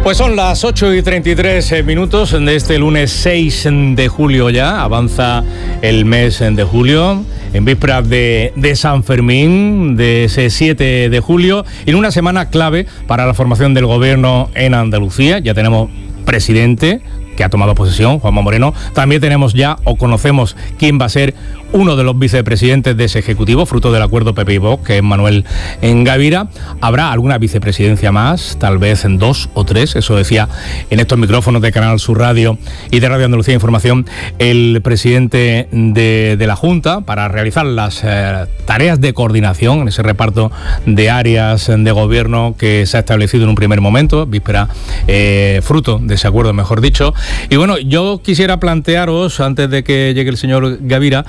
Pues son las 8:33 de este lunes 6 de julio ya. Avanza el mes de julio, en vísperas de San Fermín, de ese 7 de julio, y en una semana clave para la formación del gobierno en Andalucía. Ya tenemos presidente que ha tomado posesión, Juanma Moreno. También tenemos ya, o conocemos, quién va a ser uno de los vicepresidentes de ese ejecutivo, fruto del acuerdo PP y Vox, que es Manuel Gavira. Habrá alguna vicepresidencia más, tal vez en 2 o 3, eso decía en estos micrófonos de Canal Sur Radio y de Radio Andalucía Información el presidente de la Junta, para realizar las tareas de coordinación en ese reparto de áreas de gobierno que se ha establecido en un primer momento, víspera, fruto de ese acuerdo, mejor dicho. Y bueno, yo quisiera plantearos, antes de que llegue el señor Gavira,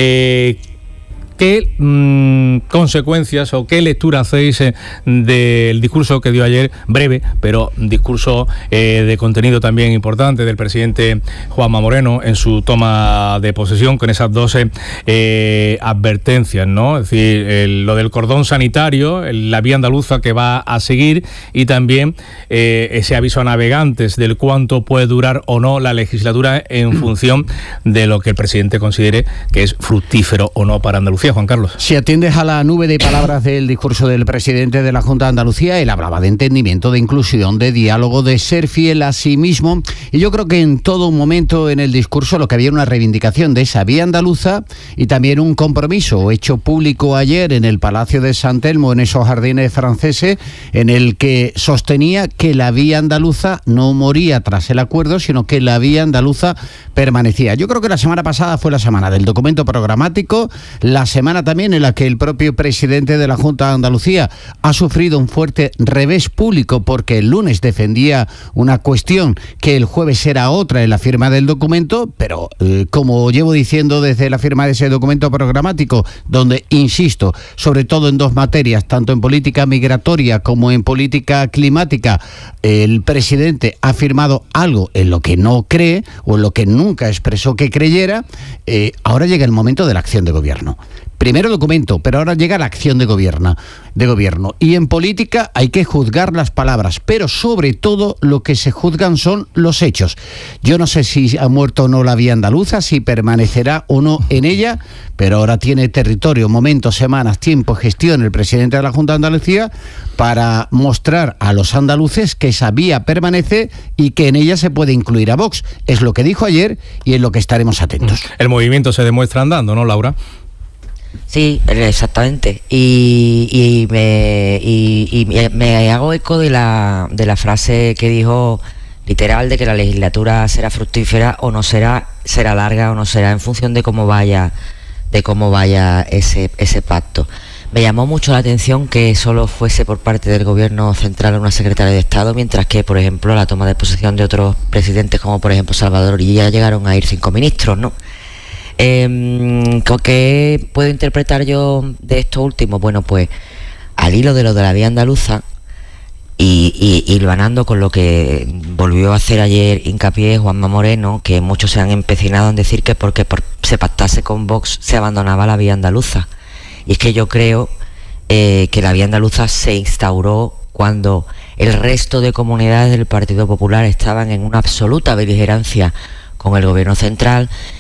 ¿qué consecuencias o qué lectura hacéis del discurso que dio ayer, breve, pero un discurso de contenido también importante, del presidente Juanma Moreno en su toma de posesión, con esas 12 advertencias, ¿no? Es decir, lo del cordón sanitario, la vía andaluza que va a seguir, y también ese aviso a navegantes del cuánto puede durar o no la legislatura en función de lo que el presidente considere que es fructífero o no para Andalucía. Juan Carlos. Si atiendes a la nube de palabras del discurso del presidente de la Junta de Andalucía, él hablaba de entendimiento, de inclusión, de diálogo, de ser fiel a sí mismo, y yo creo que en todo momento en el discurso lo que había una reivindicación de esa vía andaluza y también un compromiso hecho público ayer en el Palacio de San Telmo, en esos jardines franceses, en el que sostenía que la vía andaluza no moría tras el acuerdo, sino que la vía andaluza permanecía. Yo creo que la semana pasada fue la semana del documento programático, la semana también en la que el propio presidente de la Junta de Andalucía ha sufrido un fuerte revés público, porque el lunes defendía una cuestión que el jueves era otra en la firma del documento, pero como llevo diciendo desde la firma de ese documento programático, donde insisto, sobre todo en 2 materias, tanto en política migratoria como en política climática, el presidente ha firmado algo en lo que no cree o en lo que nunca expresó que creyera. Ahora llega el momento de la acción de gobierno. Primero documento, pero ahora llega la acción de gobierno. Y en política hay que juzgar las palabras, pero sobre todo lo que se juzgan son los hechos. Yo no sé si ha muerto o no la vía andaluza, si permanecerá o no en ella, pero ahora tiene territorio, momentos, semanas, tiempo, gestión el presidente de la Junta de Andalucía para mostrar a los andaluces que esa vía permanece y que en ella se puede incluir a Vox. Es lo que dijo ayer y es lo que estaremos atentos. El movimiento se demuestra andando, ¿no, Laura? Sí, exactamente. Y me hago eco de la frase que dijo, literal, de que la legislatura será fructífera o no será, será larga o no será, en función de cómo vaya ese pacto. Me llamó mucho la atención que solo fuese por parte del gobierno central una secretaria de Estado, mientras que, por ejemplo, la toma de posesión de otros presidentes, como por ejemplo Salvador Illa, llegaron a ir 5 ministros, ¿no? ¿Qué puedo interpretar yo de esto último? Bueno, pues al hilo de lo de la vía andaluza y hilvanando con lo que volvió a hacer ayer hincapié Juanma Moreno, que muchos se han empecinado en decir que porque se pactase con Vox se abandonaba la vía andaluza. Y es que yo creo que la vía andaluza se instauró cuando el resto de comunidades del Partido Popular estaban en una absoluta beligerancia con el gobierno central,